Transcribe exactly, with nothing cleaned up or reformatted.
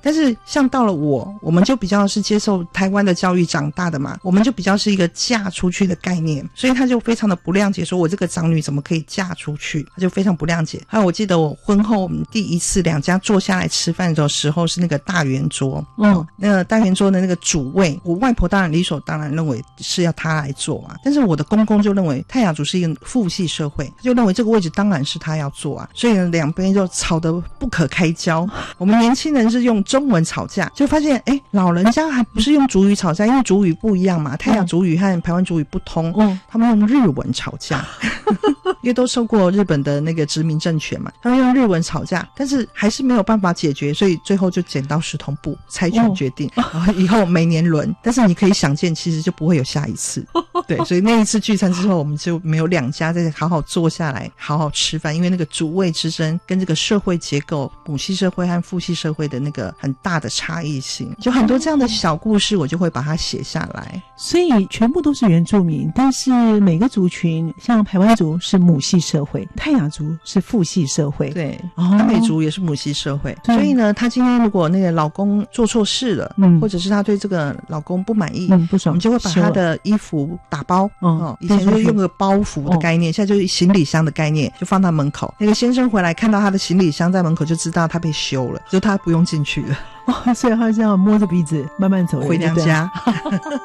但是像到了我我们就比较是接受台湾的教育长大的嘛，我们就比较是一个嫁出去的概念，所以他就非常的不谅解，说我这个长女怎么可以嫁出去，他就非常不谅解。还有我记得我婚后我们第一次两家坐下来吃饭的时候是那个大圆桌，嗯，那个大圆桌的那个主位，我外婆当然理所当然认为是要他来做啊，但是我的公公就认为泰雅族是一个父系社会，他就认为这个位置当然是他要做啊，所以呢两边就吵得不可开交。我们年轻人是用中文吵架，就发现哎，老人家还不是用族语吵架，因为族语不一样嘛，泰雅族语和排湾族语不通，嗯，他们用日文吵架因为都受过日本的那个殖民政权嘛，他们用日文吵架，但是还是没有办法解决，所以最后就剪刀石头布猜拳决定，哦，然后以后每年轮，但是你可以想见其实就不会有下一次对，所以那一次聚餐之后我们就没有两家再好好坐下来好好吃饭，因为那个主位之争跟这个社会结构母系社会和父系社会的那个很大的差异性，就很多这样的小故事我就会把它写下来。 所以全部都是原住民，但是每个族群像排湾族是母系社会，泰雅族是父系社会， 对，阿美族也是母系社会，所以呢他今天如果那个老公做错事了，嗯，或者是他对这个老公不满意，嗯，不爽，我们就会把他的衣服打包，哦，以前就用个包袱的概念，哦，现在就是行李箱的概念，就放到门口，那个先生回来看到他的行李箱在门口就知道他被休了，就他不用进去了， 哦，所以他这样摸着鼻子慢慢走回娘家